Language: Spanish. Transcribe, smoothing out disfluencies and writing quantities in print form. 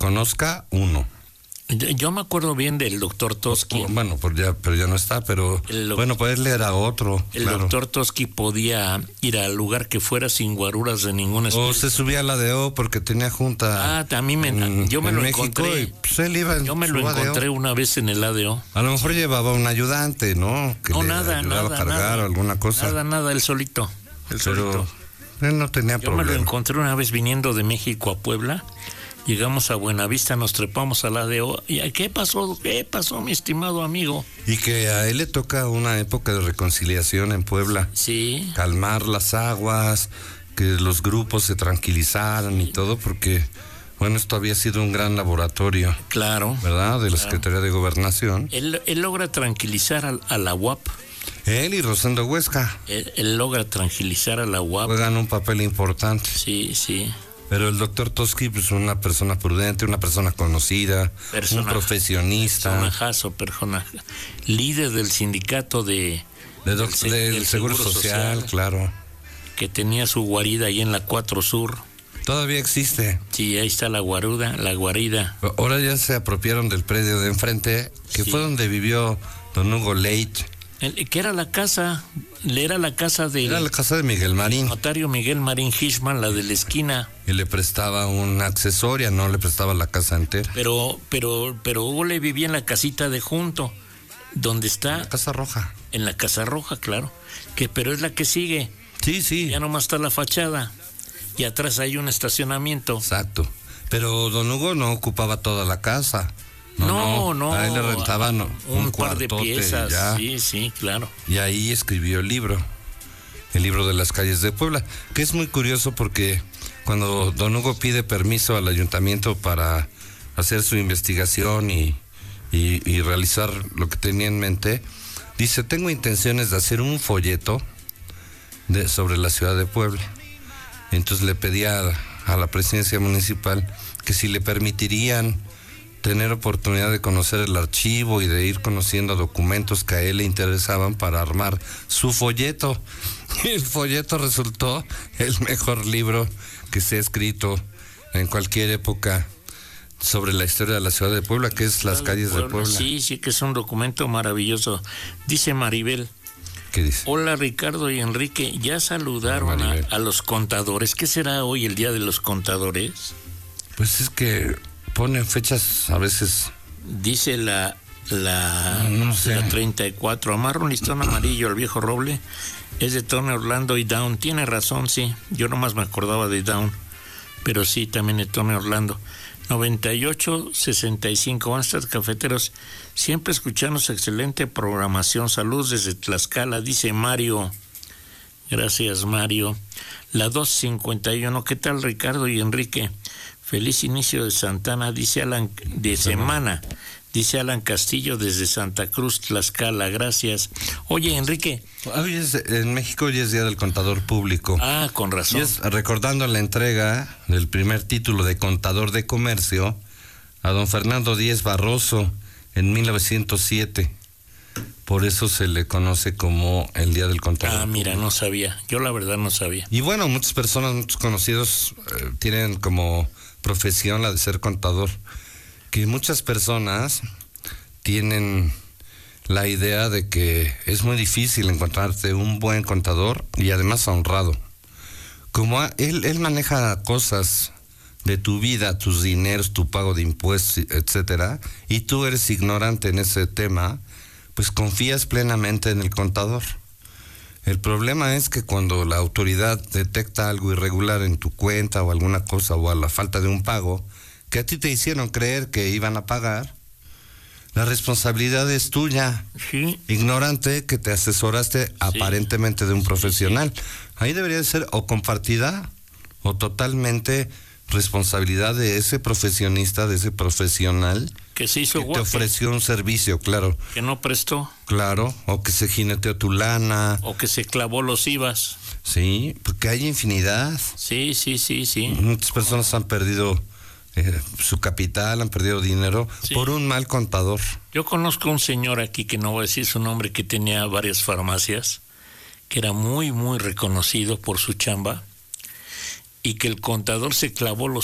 conozca, uno. Yo me acuerdo bien del doctor Toski. Bueno, pero ya no está, pero bueno, pues él era otro. El doctor Toski podía ir al lugar que fuera sin guaruras de ninguna especie. O se subía a la ADO porque tenía junta. A mí yo me lo México, encontré. Y pues él iba en yo me lo encontré ADO. una vez en el ADO. A lo mejor llevaba un ayudante, ¿no? Que le ayudaba a cargar o alguna cosa. Nada, él solito. Pero él no tenía problema. Yo me lo encontré una vez viniendo de México a Puebla. Llegamos a Buenavista, nos trepamos al ADO. ¿Y qué pasó? ¿Qué pasó, mi estimado amigo? Y que a él le toca una época de reconciliación en Puebla. Sí. Calmar las aguas, que los grupos se tranquilizaran y todo, porque, bueno, esto había sido un gran laboratorio. Claro. ¿Verdad? De la Secretaría de Gobernación. Él logra tranquilizar a la UAP. Él y Rosendo Huesca. Él logra tranquilizar a la UAP. Juegan un papel importante. Sí. Pero el doctor Toski, pues una persona prudente, una persona conocida, un profesionista. Personaje. Líder del sindicato del Seguro Social, claro. Que tenía su guarida ahí en la 4 Sur. Todavía existe. Sí, ahí está la guarida. Ahora ya se apropiaron del predio de enfrente, que fue donde vivió don Hugo Leit. Que era la casa de Miguel Marín. Notario Miguel Marín Hirschman, la de la esquina. Y le prestaba una accesoria, no le prestaba la casa entera. Pero Hugo le vivía en la casita de junto, donde está. La Casa Roja. En la Casa Roja, claro. Pero es la que sigue. Sí. Ya nomás está la fachada. Y atrás hay un estacionamiento. Exacto. Pero don Hugo no ocupaba toda la casa. No. A él le rentaban un par de piezas. Ya. Sí, claro. Y ahí escribió el libro de las calles de Puebla, que es muy curioso porque cuando don Hugo pide permiso al ayuntamiento para hacer su investigación y realizar lo que tenía en mente, dice: tengo intenciones de hacer un folleto sobre la ciudad de Puebla. Entonces le pedía a la presidencia municipal que si le permitirían tener oportunidad de conocer el archivo y de ir conociendo documentos que a él le interesaban para armar su folleto. Y el folleto resultó el mejor libro que se ha escrito en cualquier época sobre la historia de la ciudad de Puebla, que es Las calles de Puebla. Sí, que es un documento maravilloso. Dice Maribel. ¿Qué dice? Hola Ricardo y Enrique, ¿ya saludaron a los contadores? ¿Qué será hoy el Día de los Contadores? Pues es que ponen fechas a veces. Dice la no sé. La 34. Amarra un listón amarillo al viejo roble. Es de Tony Orlando y Down. Tiene razón, sí. Yo nomás me acordaba de Down. Pero sí, también de Tony Orlando. 98-65. Buenas tardes, cafeteros. Siempre escuchamos excelente programación. Saludos desde Tlaxcala, dice Mario. Gracias, Mario. La 251. ¿Qué tal, Ricardo y Enrique? Feliz inicio de Santana, dice Alan, de semana, dice Alan Castillo desde Santa Cruz, Tlaxcala, gracias. Oye, Enrique. Hoy en México hoy es Día del Contador Público. Con razón. Y es recordando la entrega del primer título de Contador de Comercio a don Fernando Díez Barroso en 1907. Por eso se le conoce como el Día del Contador. Mira, Público. No sabía. Yo la verdad no sabía. Y bueno, muchas personas, muchos conocidos tienen como profesión la de ser contador, que muchas personas tienen la idea de que es muy difícil encontrarte un buen contador y además honrado. Como él maneja cosas de tu vida, tus dineros, tu pago de impuestos, etcétera, y tú eres ignorante en ese tema, pues confías plenamente en el contador. El problema es que cuando la autoridad detecta algo irregular en tu cuenta o alguna cosa o a la falta de un pago, que a ti te hicieron creer que iban a pagar, la responsabilidad es tuya, sí. Ignorante que te asesoraste aparentemente de un profesional. Ahí debería de ser o compartida o totalmente responsabilidad de ese profesionista, de ese profesional que se hizo que te ofreció un servicio, claro. Que no prestó. Claro, o que se jineteó tu lana. O que se clavó los IVAs. Sí, porque hay infinidad. Sí. Muchas personas han perdido su capital, han perdido dinero por un mal contador. Yo conozco un señor aquí, que no voy a decir su nombre, que tenía varias farmacias, que era muy, muy reconocido por su chamba, y que el contador se clavó los